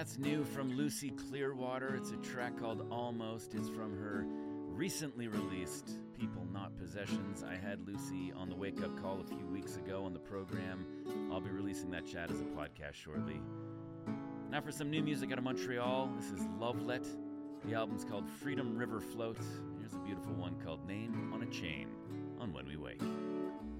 That's new from Lucy Clearwater. It's a track called Almost. It's from her recently released People Not Possessions. I had Lucy on the Wake Up Call a few weeks ago on the program. I'll be releasing that chat as a podcast shortly. Now for some new music out of Montreal. This is Lovelet. The album's called Freedom River Float. Here's a beautiful one called Name on a Chain on When We Wake.